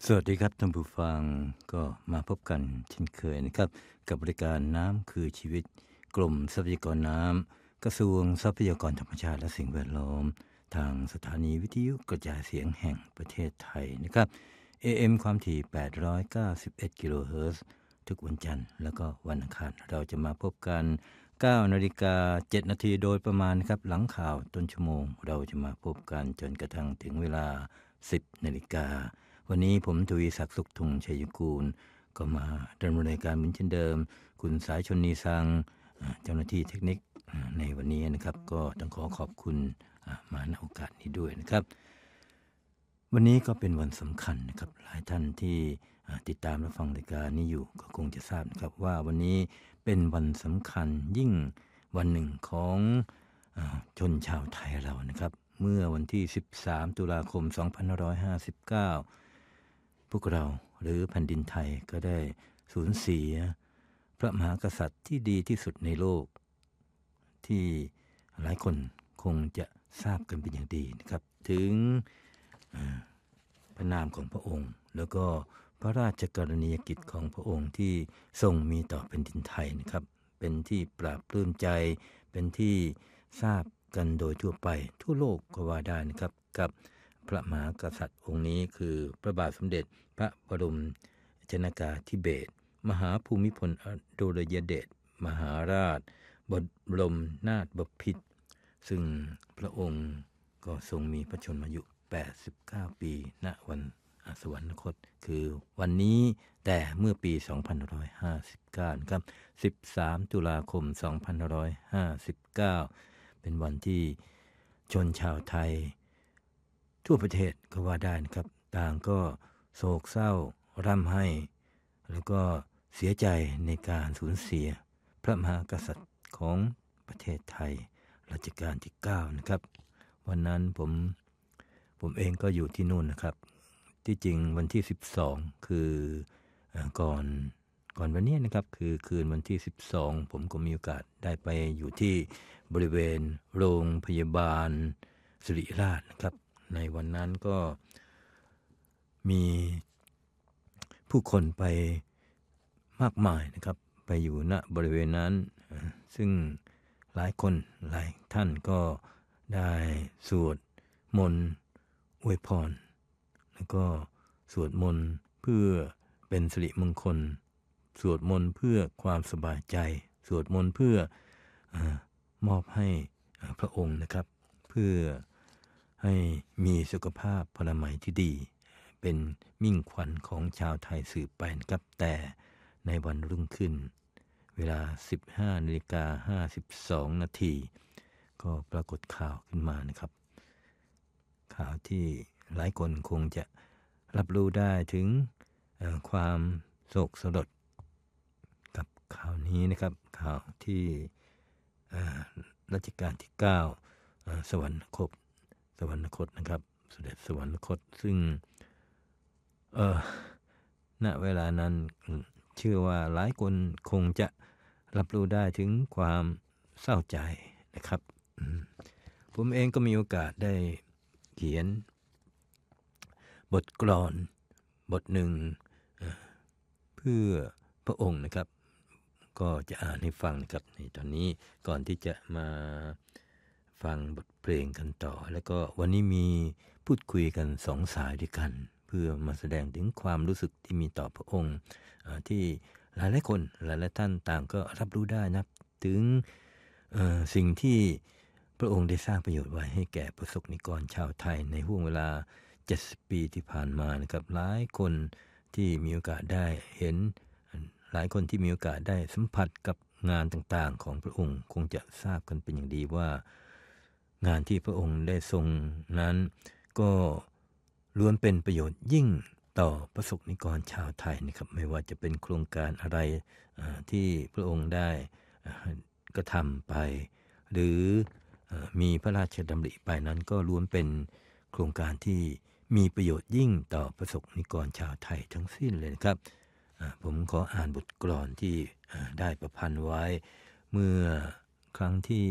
สวัสดีครับท่านผู้ฟังก็มาพบกันเช่นเคยนะครับกับบริการน้ำคือชีวิตกรมทรัพยากรน้ำกระทรวงทรัพยากรธรรมชาติและสิ่งแวดล้อมทางสถานีวิทยุกระจายเสียงแห่งประเทศไทยนะครับ AM ความถี่891กิโลเฮิรตซ์ทุกวันจันทร์แล้วก็วันอังคารเราจะมาพบกัน9 นาฬิกา 7 นาทีโดยประมาณครับหลังข่าวต้นชั่วโมงเราจะมาพบกันจนกระทั่งถึงเวลา 10 นาฬิกาวันนี้ผมทวีศักดิ์สุขทุงชัยกูลก็มาดำเนินรายการเหมือนเช่นเดิมคุณสายชนนีสังเจ้าหน้าที่เทคนิคในวันนี้นะครับก็ต้องขอบคุณมาณโอกาสนี้ด้วยนะครับวันนี้ก็เป็นวันสำคัญนะครับหลายท่านที่ติดตามและฟังรายการนี้อยู่ก็คงจะทราบนะครับว่าวันนี้เป็นวันสำคัญยิ่งวันหนึ่งของชนชาวไทยเรานะครับเมื่อวันที่13ตุลาคม2559พวกเราหรือแผ่นดินไทยก็ได้สูญเสียพระมหากษัตริย์ที่ดีที่สุดในโลกที่หลายคนคงจะทราบกันเป็นอย่างดีนะครับถึงพระนามของพระองค์แล้วก็พระราชกรณียกิจของพระองค์ที่ทรงมีต่อแผ่นดินไทยนะครับเป็นที่ปราบปลื้มใจเป็นที่ทราบกันโดยทั่วไปทั่วโลกก็ว่าได้นะครับกับพระมหากษัตริย์องค์นี้คือพระบาทสมเด็จพระบรมชนกาธิเบศรมหาภูมิพลอดุลยเดชมหาราชบรมนาถบพิตรซึ่งพระองค์ก็ทรงมีพระชนมายุ89 ปีณวันสวรรคตคือวันนี้แต่เมื่อปี2559ครับ13ตุลาคม2559เป็นวันที่ชนชาวไทยทั่วประเทศก็ว่าได้นะครับต่างก็โศกเศร้าร่ำไห้แล้วก็เสียใจในการสูญเสียพระมหากษัตริย์ของประเทศไทยรัชกาลที่9นะครับวันนั้นผมเองก็อยู่ที่นู่นนะครับที่จริงวันที่12คือก่อนวันนี้นะครับคือคืนวันที่12ผมก็มีโอกาสได้ไปอยู่ที่บริเวณโรงพยาบาลศิริราชนะครับในวันนั้นก็มีผู้คนไปมากมายนะครับไปอยู่ณบริเวณนั้นซึ่งหลายคนหลายท่านก็ได้สวดมนต์อวยพรแล้วก็สวดมนต์เพื่อเป็นสิริมงคลสวดมนต์เพื่อความสบายใจสวดมนต์เพื่อมอบให้พระองค์นะครับเพื่อให้มีสุขภาพพลามัยที่ดีเป็นมิ่งขวัญของชาวไทยสืบไปนะครับแต่ในวันรุ่งขึ้นเวลา 15:52 นาทีก็ปรากฏข่าวขึ้นมานะครับข่าวที่หลายคนคงจะรับรู้ได้ถึงความโศกสลดกับข่าวนี้นะครับข่าวที่รัชกาลที่9สวรรคตนะครับเสด็จสวรรคตซึ่งณเวลานั้นเชื่อว่าหลายคนคงจะรับรู้ได้ถึงความเศร้าใจนะครับผมเองก็มีโอกาสได้เขียนบทกลอนบทหนึ่งเพื่อพระองค์นะครับก็จะอ่านให้ฟังนะครับในตอนนี้ก่อนที่จะมาฟังบทเพลงกันต่อแล้วก็วันนี้มีพูดคุยกัน2 สายด้วยกันเพื่อมาแสดงถึงความรู้สึกที่มีต่อพระองค์ที่หลายคนหลายท่านต่างก็รับรู้ได้นะถึงสิ่งที่พระองค์ได้สร้างประโยชน์ไว้ให้แก่ประสบนิกรชาวไทยในห่วงเวลา70 ปีที่ผ่านมานะครับหลายคนที่มีโอกาสได้เห็นหลายคนที่มีโอกาสได้สัมผัสกับงานต่างๆของพระองค์คงจะทราบกันเป็นอย่างดีว่างานที่พระองค์ได้ทรงนั้นก็ล้วนเป็นประโยชน์ยิ่งต่อประสบนิกรชาวไทยนะครับไม่ว่าจะเป็นโครงการอะไรที่พระองค์ได้กระทำไปหรือมีพระราชดำริไปนั้นก็ล้วนเป็นโครงการที่มีประโยชน์ยิ่งต่อประสบนิกรชาวไทยทั้งสิ้นเลยนะครับผมขออ่านบทกลอนที่ได้ประพันธ์ไว้เมื่อครั้งที่